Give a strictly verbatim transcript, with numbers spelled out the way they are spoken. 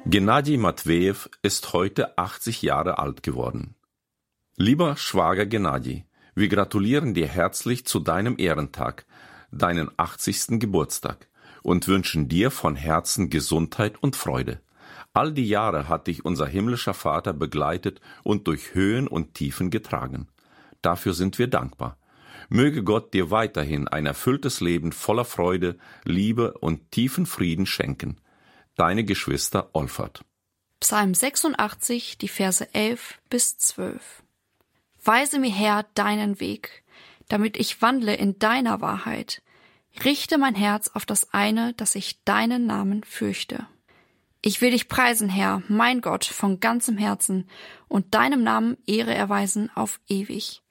Gennadi Matwejew ist heute achtzig Jahre alt geworden. Lieber Schwager Gennadi, wir gratulieren dir herzlich zu deinem Ehrentag, deinen achtzigsten Geburtstag, und wünschen dir von Herzen Gesundheit und Freude. All die Jahre hat dich unser himmlischer Vater begleitet und durch Höhen und Tiefen getragen. Dafür sind wir dankbar. Möge Gott dir weiterhin ein erfülltes Leben voller Freude, Liebe und tiefen Frieden schenken. Deine Geschwister Olfert. Psalm sechsundachtzig, die Verse elf bis zwölf. Weise mir, Herr, deinen Weg, damit ich wandle in deiner Wahrheit. Richte mein Herz auf das eine, dass ich deinen Namen fürchte. Ich will dich preisen, Herr, mein Gott, von ganzem Herzen und deinem Namen Ehre erweisen auf ewig.